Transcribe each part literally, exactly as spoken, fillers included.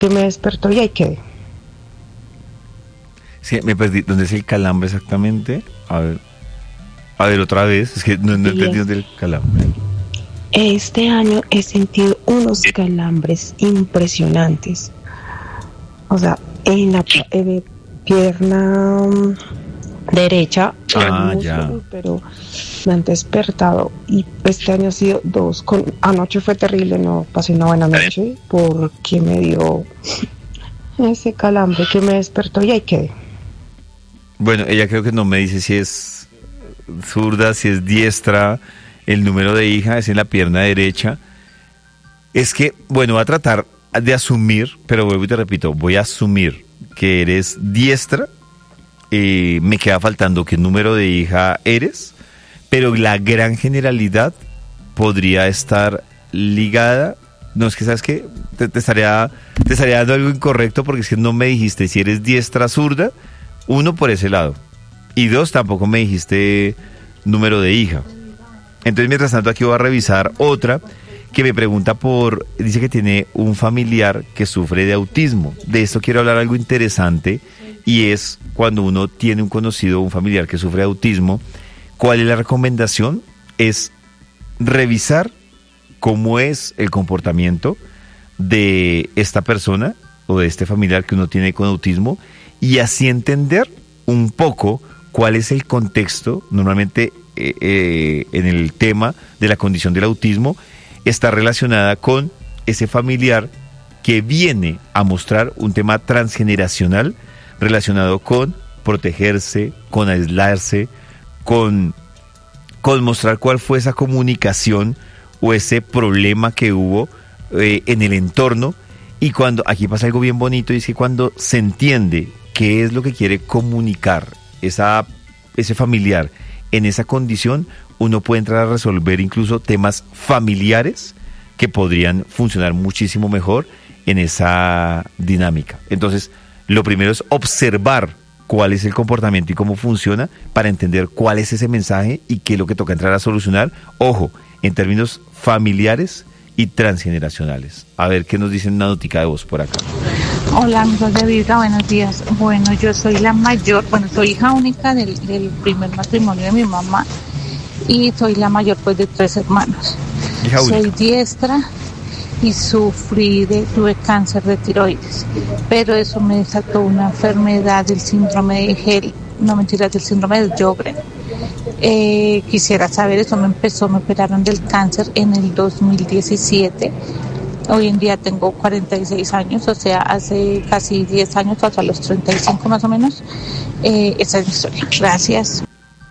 que me despertó y ahí quedé. Sí, me perdí. ¿Dónde es el calambre exactamente? A ver. A ver, otra vez. Es que no, no entendí dónde es el calambre. Este año he sentido unos calambres impresionantes. O sea, en la eh, pierna um, derecha, Ah, muslo, ya. pero me han despertado. Y este año ha sido dos. Con, anoche fue terrible, no pasé una buena noche porque me dio ese calambre que me despertó y ahí quedé. Bueno, ella creo que no me dice si es zurda, si es diestra. El número de hija es en la pierna derecha. Es que, bueno, voy a tratar de asumir, pero vuelvo y te repito, voy a asumir que eres diestra. Eh, me queda faltando qué número de hija eres, pero la gran generalidad podría estar ligada. No, es que, ¿sabes qué? Te, te, estaría, te estaría dando algo incorrecto porque es que no me dijiste si eres diestra zurda, uno por ese lado, y dos, tampoco me dijiste número de hija. Entonces, mientras tanto, aquí voy a revisar otra que me pregunta por, dice que tiene un familiar que sufre de autismo. De esto quiero hablar algo interesante, y es cuando uno tiene un conocido, un familiar que sufre de autismo, ¿cuál es la recomendación? Es revisar cómo es el comportamiento de esta persona o de este familiar que uno tiene con autismo, y así entender un poco cuál es el contexto. Normalmente eh, eh, en el tema de la condición del autismo está relacionada con ese familiar que viene a mostrar un tema transgeneracional relacionado con protegerse, con aislarse, con, con mostrar cuál fue esa comunicación o ese problema que hubo eh, en el entorno. Y cuando, aquí pasa algo bien bonito, y es que cuando se entiende qué es lo que quiere comunicar esa, ese familiar en esa condición, uno puede entrar a resolver incluso temas familiares que podrían funcionar muchísimo mejor en esa dinámica. Entonces, lo primero es observar cuál es el comportamiento y cómo funciona para entender cuál es ese mensaje y qué es lo que toca entrar a solucionar. Ojo, en términos familiares y transgeneracionales. A ver qué nos dicen una notica de voz por acá. Hola, amigos de Vibra, buenos días. Bueno, yo soy la mayor, bueno, soy hija única del, del primer matrimonio de mi mamá y soy la mayor pues de tres hermanos. Hija soy única. diestra y sufrí de, tuve cáncer de tiroides, pero eso me desató una enfermedad del síndrome de Hel, no mentiras, del síndrome de Sjögren. Eh, quisiera saber, eso me empezó, me operaron del cáncer en el dos mil diecisiete. Hoy en día tengo cuarenta y seis años, o sea, hace casi diez años, hasta los treinta y cinco más o menos. Eh, esa es mi historia. Gracias.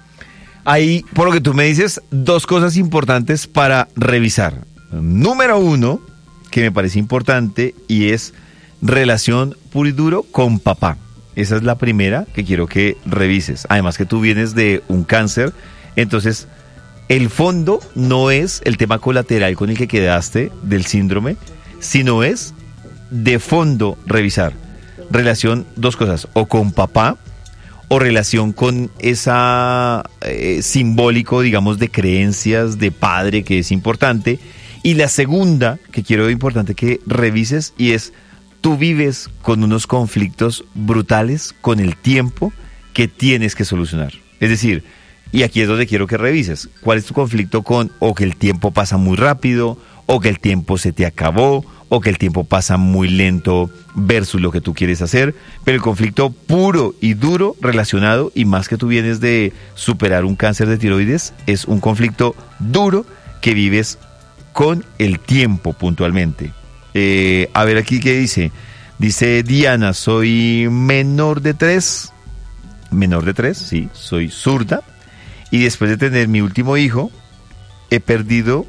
Ahí, por lo que tú me dices, dos cosas importantes para revisar. Número uno, que me parece importante, y es relación puro y duro con papá. Esa es la primera que quiero que revises. Además que tú vienes de un cáncer, entonces el fondo no es el tema colateral con el que quedaste del síndrome, sino es de fondo revisar relación, dos cosas, o con papá, o relación con esa eh, simbólico, digamos, de creencias de padre, que es importante. Y la segunda que quiero importante que revises, y es, tú vives con unos conflictos brutales con el tiempo que tienes que solucionar. Es decir, y aquí es donde quiero que revises, ¿cuál es tu conflicto con o que el tiempo pasa muy rápido, o que el tiempo se te acabó, o que el tiempo pasa muy lento versus lo que tú quieres hacer? Pero el conflicto puro y duro relacionado, y más que tú vienes de superar un cáncer de tiroides, es un conflicto duro que vives con el tiempo puntualmente. Eh, a ver aquí qué dice. Dice Diana, soy menor de tres. Menor de tres, sí, soy zurda. Y después de tener mi último hijo, he perdido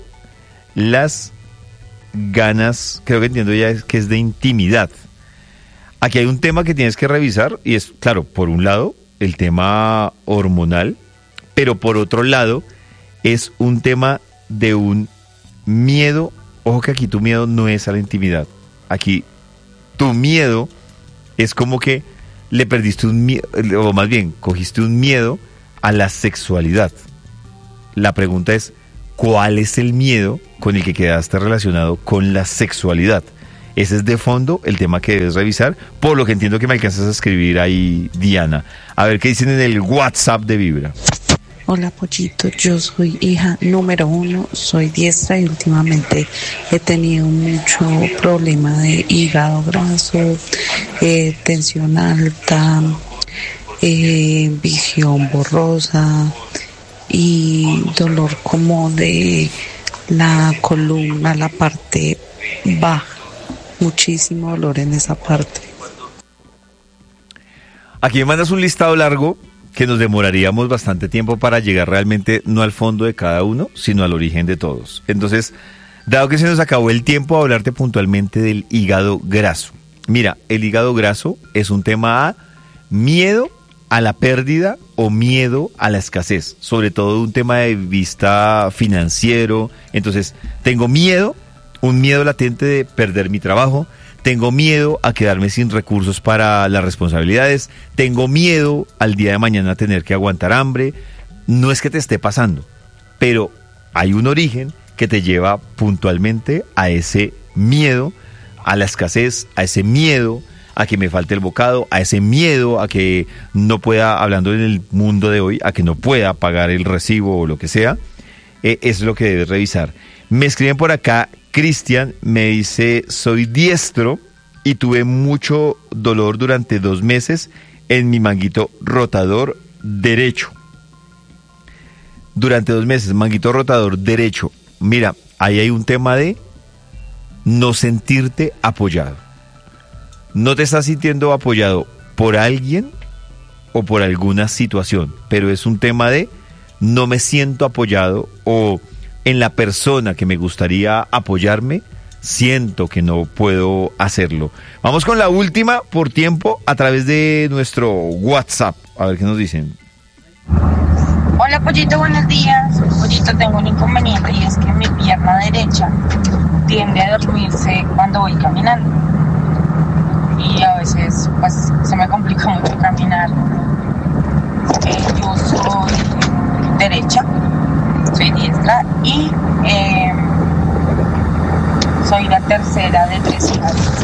las ganas, creo que entiendo ya que es de intimidad. Aquí hay un tema que tienes que revisar, y es, claro, por un lado, el tema hormonal, pero por otro lado, es un tema de un miedo. Ojo que aquí tu miedo no es a la intimidad. Aquí tu miedo es como que le perdiste un miedo, o más bien, cogiste un miedo a la sexualidad. La pregunta es, ¿cuál es el miedo con el que quedaste relacionado con la sexualidad? Ese es de fondo el tema que debes revisar, por lo que entiendo que me alcanzas a escribir ahí, Diana. A ver qué dicen en el WhatsApp de Vibra. Hola Pollito, yo soy hija número uno, soy diestra y últimamente he tenido mucho problema de hígado graso, eh, tensión alta, eh, visión borrosa y dolor como de la columna, la parte baja, muchísimo dolor en esa parte. Aquí me mandas un listado largo que nos demoraríamos bastante tiempo para llegar realmente no al fondo de cada uno, sino al origen de todos. Entonces, dado que se nos acabó el tiempo de hablarte puntualmente del hígado graso. Mira, el hígado graso es un tema a miedo a la pérdida o miedo a la escasez, sobre todo un tema de vista financiero. Entonces, tengo miedo, un miedo latente de perder mi trabajo. Tengo miedo a quedarme sin recursos para las responsabilidades. Tengo miedo al día de mañana tener que aguantar hambre. No es que te esté pasando, pero hay un origen que te lleva puntualmente a ese miedo, a la escasez, a ese miedo a que me falte el bocado, a ese miedo a que no pueda, hablando en el mundo de hoy, a que no pueda pagar el recibo o lo que sea. Eh, es lo que debes revisar. Me escriben por acá, Cristian me dice, soy diestro y tuve mucho dolor durante dos meses en mi manguito rotador derecho. Durante dos meses, manguito rotador derecho. Mira, ahí hay un tema de no sentirte apoyado. No te estás sintiendo apoyado por alguien o por alguna situación, pero es un tema de no me siento apoyado o en la persona que me gustaría apoyarme, siento que no puedo hacerlo. Vamos con la última por tiempo a través de nuestro WhatsApp. A ver qué nos dicen. Hola Pollito, buenos días. Pollito, tengo un inconveniente y es que mi pierna derecha tiende a dormirse cuando voy caminando. Y a veces pues se me complica mucho caminar. Eh, yo soy derecha. Soy diestra y eh, soy la tercera de tres hijas.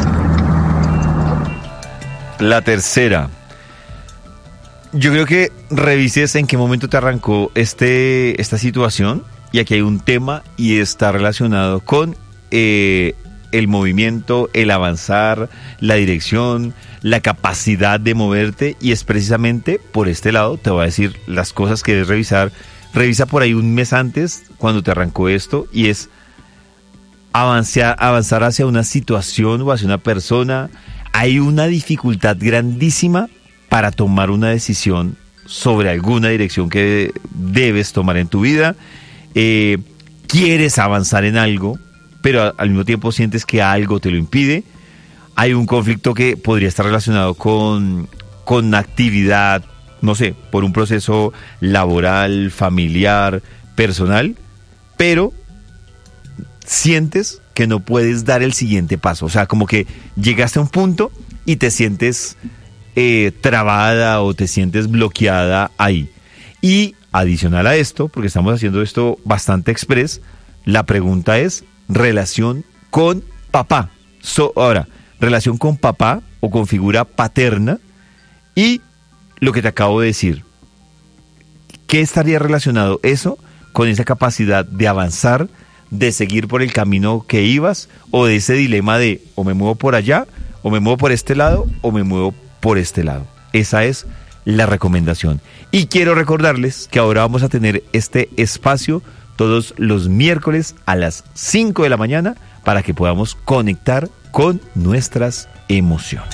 La tercera. Yo creo que revises en qué momento te arrancó este, esta situación, y aquí hay un tema y está relacionado con eh, el movimiento, el avanzar, la dirección, la capacidad de moverte, y es precisamente por este lado, te voy a decir las cosas que debes revisar. Revisa por ahí un mes antes, cuando te arrancó esto, y es avanzar, avanzar hacia una situación o hacia una persona. Hay una dificultad grandísima para tomar una decisión sobre alguna dirección que debes tomar en tu vida. Eh, quieres avanzar en algo, pero al mismo tiempo sientes que algo te lo impide. Hay un conflicto que podría estar relacionado con, con actividad, no sé, por un proceso laboral, familiar, personal, pero sientes que no puedes dar el siguiente paso. O sea, como que llegaste a un punto y te sientes eh, trabada o te sientes bloqueada ahí. Y adicional a esto, porque estamos haciendo esto bastante express, la pregunta es relación con papá. So, ahora, relación con papá o con figura paterna, y lo que te acabo de decir, ¿qué estaría relacionado eso con esa capacidad de avanzar, de seguir por el camino que ibas, o de ese dilema de o me muevo por allá, o me muevo por este lado, o me muevo por este lado? Esa es la recomendación. Y quiero recordarles que ahora vamos a tener este espacio todos los miércoles a las cinco de la mañana para que podamos conectar con nuestras emociones.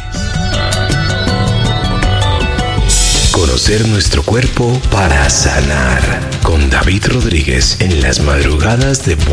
Conocer nuestro cuerpo para sanar. Con David Rodríguez en las madrugadas de